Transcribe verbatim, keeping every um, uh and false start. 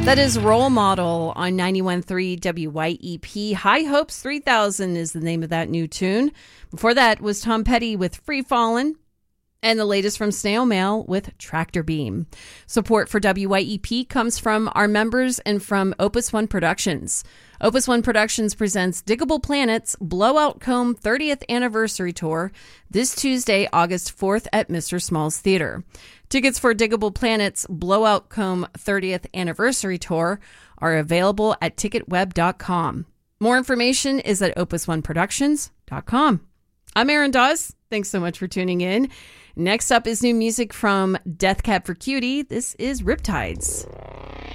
That is Role Model on ninety-one point three W Y E P. High Hopes three thousand is the name of that new tune. Before that was Tom Petty with Free Fallin'. And the latest from Snail Mail with Tractor Beam. Support for W Y E P comes from our members and from Opus One Productions. Opus One Productions presents Diggable Planets Blowout Comb thirtieth Anniversary Tour this Tuesday, August fourth at Mister Small's Theater. Tickets for Diggable Planets Blowout Comb thirtieth Anniversary Tour are available at ticket web dot com. More information is at opus one productions dot com. I'm Erin Dawes. Thanks so much for tuning in. Next up is new music from Death Cab for Cutie. This is Riptides.